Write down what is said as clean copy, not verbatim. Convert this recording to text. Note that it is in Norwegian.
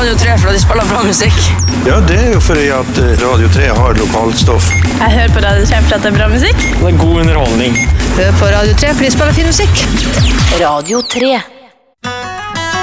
Radio 3 for at de spiller bra musikk. Ja, det jo fordi at Radio 3 har lokalstoff. Jeg hører på Radio 3 for at det er bra musikk. Det er god underholdning. Hør på Radio 3 for de spiller fin musikk. Radio 3.